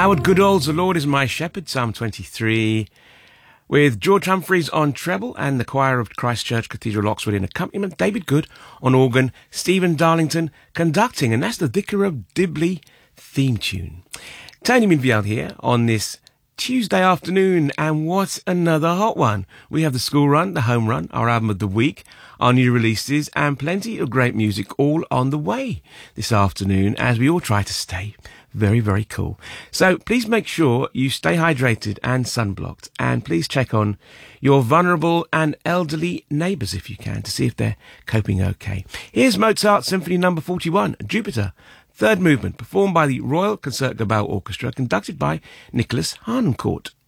Howard Goodall's The Lord is My Shepherd, Psalm 23, with George Humphreys on treble and the choir of Christchurch Cathedral Oxford in accompaniment, David Good on organ, Stephen Darlington conducting, and that's the Vicar of Dibley theme tune. Tony Minfield here on this Tuesday afternoon, and what another hot one. We have the school run, the home run, our album of the week, our new releases, and plenty of great music all on the way this afternoon as we all try to stay very, very cool. So please make sure you stay hydrated and sunblocked, and please check on your vulnerable and elderly neighbours if you can to see if they're coping okay. Here's Mozart Symphony No. 41, Jupiter, third movement, performed by the Royal Concertgebouw Orchestra, conducted by Nicholas Harnoncourt.